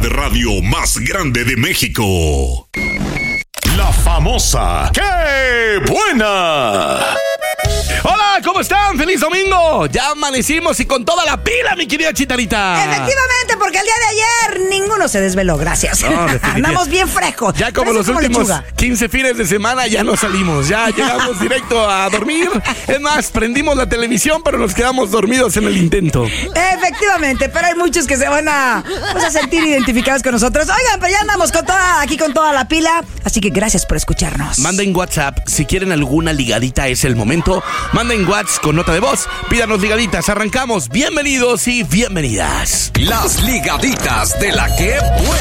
de radio más grande de México. La famosa ¡Qué buena! Hola, ¿cómo están? ¡Feliz domingo! Ya amanecimos y con toda la pila, mi querida Chicharita. Efectivamente, porque el día de ayer ninguno se desveló, gracias. No, andamos bien frescos. Ya como los últimos 15 fines de semana ya no salimos. Ya llegamos directo a dormir. Es más, prendimos la televisión, pero nos quedamos dormidos en el intento. Efectivamente, pero hay muchos que se van a sentir identificados con nosotros. Oigan, pero ya andamos aquí con toda la pila. Así que gracias por escucharnos. Manden WhatsApp. Si quieren alguna ligadita, es el momento. Manden WhatsApp con nota de voz. Pídanos ligaditas. Arrancamos. Bienvenidos y bienvenidas. Las ligaditas de la ¡Qué buena!